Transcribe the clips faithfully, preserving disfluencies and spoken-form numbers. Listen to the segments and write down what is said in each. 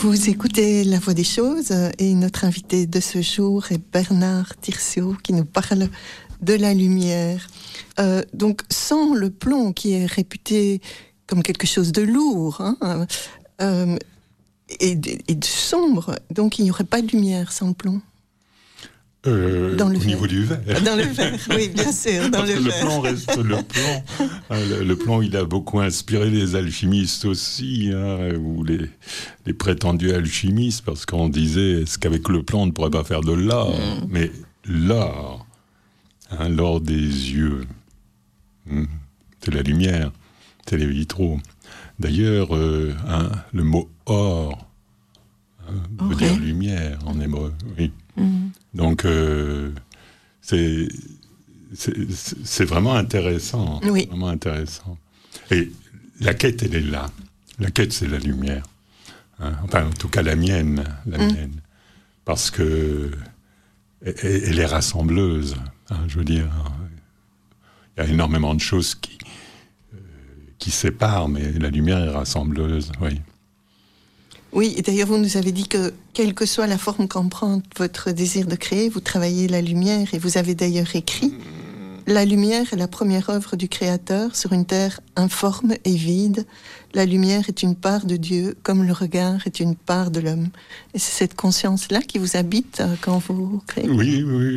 Vous écoutez La Voix des choses et notre invité de ce jour est Bernard Tirsiot qui nous parle de la lumière. Euh, donc sans le plomb qui est réputé comme quelque chose de lourd hein, euh, et, de, et de sombre, donc il n'y aurait pas de lumière sans le plomb. Euh, dans le au verre. niveau du verre. Dans le verre, oui, bien sûr, dans le, le verre. plomb reste le plomb. Le, le plomb, il a beaucoup inspiré les alchimistes aussi, hein, ou les, les prétendus alchimistes, parce qu'on disait, est-ce qu'avec le plomb, on ne pourrait pas faire de l'art mmh. Mais l'art, hein, l'or des yeux, hmm, c'est la lumière, c'est les vitraux. D'ailleurs, euh, hein, le mot or hein, veut okay. dire lumière en hébreu, oui. Mmh. Donc, euh, c'est, c'est, c'est vraiment intéressant. Oui. Vraiment intéressant. Et la quête, elle est là. La quête, c'est la lumière. Hein. Enfin, en tout cas, la mienne. La mmh. mienne. Parce que elle, elle est rassembleuse. Hein, je veux dire, il y a énormément de choses qui, euh, qui séparent, mais la lumière est rassembleuse, oui. Oui, et d'ailleurs, vous nous avez dit que, quelle que soit la forme qu'en prend votre désir de créer, vous travaillez la lumière, et vous avez d'ailleurs écrit « La lumière est la première œuvre du Créateur sur une terre informe et vide. La lumière est une part de Dieu, comme le regard est une part de l'homme. » Et c'est cette conscience-là qui vous habite quand vous créez ? Oui, oui,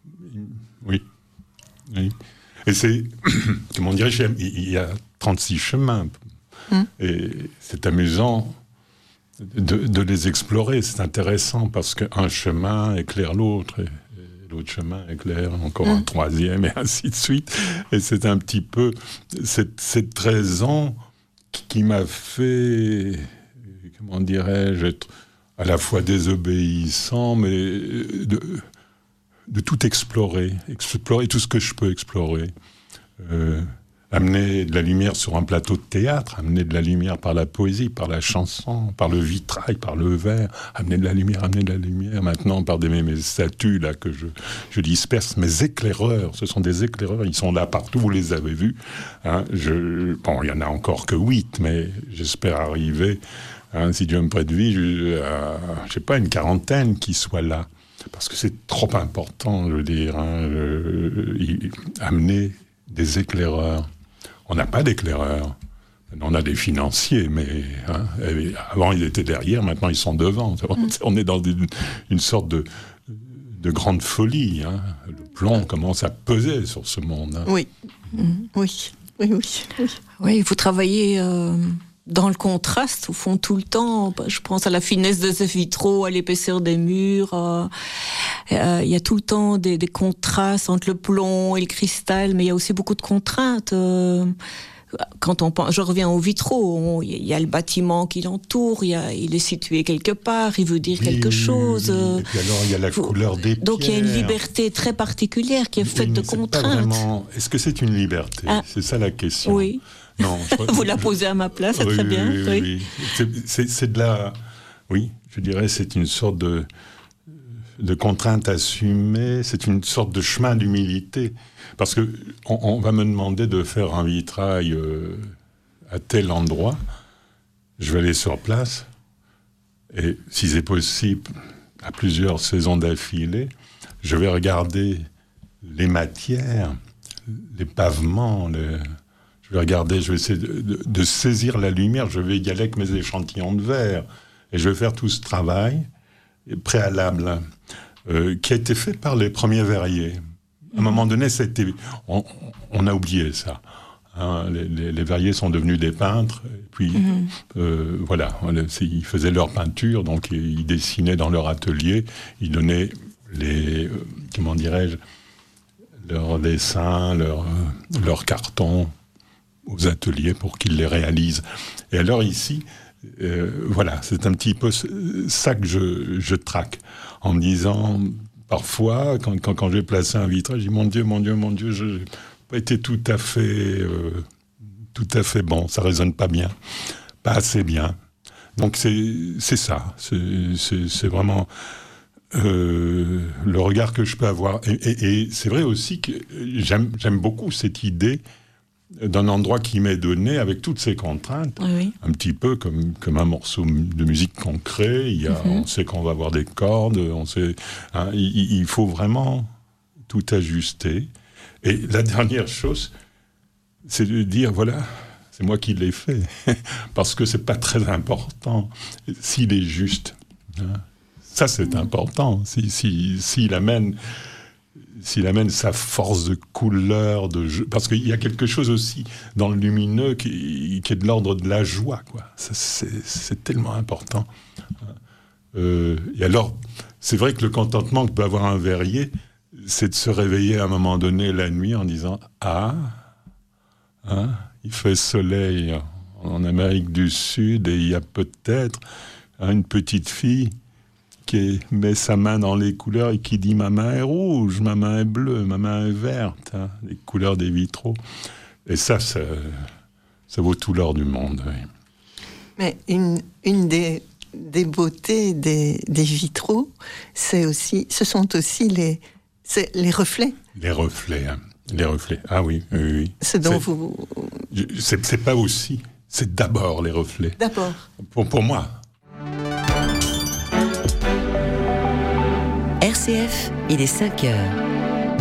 oui. oui. Et c'est, comment dirais-je, il y a trente-six chemins. Hum. Et c'est amusant... De, de les explorer, c'est intéressant parce qu'un chemin éclaire l'autre et, et l'autre chemin éclaire encore mmh. un troisième et ainsi de suite. Et c'est un petit peu cette, cette raison qui, qui m'a fait, comment dirais-je, être à la fois désobéissant, mais de, de tout explorer, explorer tout ce que je peux explorer. Euh, Amener de la lumière sur un plateau de théâtre, amener de la lumière par la poésie, par la chanson, par le vitrail, par le verre, amener de la lumière, amener de la lumière, maintenant par des, mes statues là, que je, je disperse, mes éclaireurs, ce sont des éclaireurs, ils sont là partout, vous les avez vus. Hein, je, bon, il y en a encore que huit, mais j'espère arriver, hein, si Dieu me prête vie, je, à, je sais pas, une quarantaine qui soient là. Parce que c'est trop important, je veux dire, hein, le, il, amener des éclaireurs. On n'a pas d'éclaireurs. On a des financiers, mais hein, avant ils étaient derrière, maintenant ils sont devant. Mmh. On est dans une, une sorte de, de grande folie. Hein. Le plomb commence à peser sur ce monde. Hein. Oui. Mmh. oui, oui, oui, oui. Oui, il faut travailler euh, dans le contraste, au fond, tout le temps. Je pense à la finesse de ces vitraux, à l'épaisseur des murs. Euh, euh, il y a tout le temps des, des contrastes entre le plomb et le cristal, mais il y a aussi beaucoup de contraintes. Euh, quand on pense, je reviens aux vitraux, il y a le bâtiment qui l'entoure, il, y a, il est situé quelque part, il veut dire oui, quelque chose. Et puis alors il y a la faut, couleur des pierres. Donc il y a une liberté très particulière qui est faite oui, de contraintes. Pas vraiment... Est-ce que c'est une liberté ? ah. C'est ça la question. Oui. Non, je... Vous la posez à ma place, c'est oui, très bien. Oui, oui, oui. C'est, c'est, c'est de la... Oui, je dirais c'est une sorte de, de contrainte assumée, c'est une sorte de chemin d'humilité. Parce qu'on on va me demander de faire un vitrail euh, à tel endroit, je vais aller sur place, et si c'est possible, à plusieurs saisons d'affilée, je vais regarder les matières, les pavements, les... je vais regarder, je vais essayer de, de, de saisir la lumière, je vais y aller avec mes échantillons de verre, et je vais faire tout ce travail préalable euh, qui a été fait par les premiers verriers. À un moment donné, c'était, on, on a oublié ça. Hein, les, les, les verriers sont devenus des peintres. Et puis, mm-hmm. euh, voilà, ils faisaient leur peinture, donc ils dessinaient dans leur atelier. Ils donnaient les, euh, comment dirais-je, leurs dessins, leurs leur cartons aux ateliers pour qu'ils les réalisent. Et alors ici, euh, voilà, c'est un petit peu ça que je, je traque en me disant. Parfois, quand, quand, quand j'ai placé un vitrail, je dis « Mon Dieu, mon Dieu, mon Dieu, je n'ai pas été tout à fait, euh, tout à fait bon, ça ne résonne pas bien, pas assez bien. » Donc c'est, c'est ça, c'est, c'est, c'est vraiment euh, le regard que je peux avoir. Et, et, et c'est vrai aussi que j'aime, j'aime beaucoup cette idée d'un endroit qui m'est donné avec toutes ces contraintes, Oui, oui. un petit peu comme, comme un morceau de musique qu'on crée. Il y a, Mm-hmm. On sait qu'on va avoir des cordes, on sait, hein, il, il faut vraiment tout ajuster. Et la dernière chose, c'est de dire, voilà, c'est moi qui l'ai fait, parce que c'est pas très important s'il est juste. Hein. Ça, c'est important. S'il si, si, s'il amène... S'il amène sa force de couleur, de jeu, parce qu'il y a quelque chose aussi dans le lumineux qui, qui est de l'ordre de la joie, quoi. Ça, c'est, c'est tellement important. Euh, et alors, c'est vrai que le contentement que peut avoir un verrier, c'est de se réveiller à un moment donné la nuit en disant « Ah, hein, il fait soleil en Amérique du Sud et il y a peut-être hein, une petite fille qui met sa main dans les couleurs et qui dit « ma main est rouge, ma main est bleue, ma main est verte hein, », les couleurs des vitraux. Et ça, ça, ça vaut tout l'or du monde. Oui. Mais une, une des, des beautés des, des vitraux, c'est aussi, ce sont aussi les, c'est les reflets. Les reflets, hein. Les reflets. Ah oui, oui, oui. C'est dont c'est, vous... C'est, c'est pas aussi, c'est d'abord les reflets. D'abord. Pour, pour moi. R C F, il est cinq heures.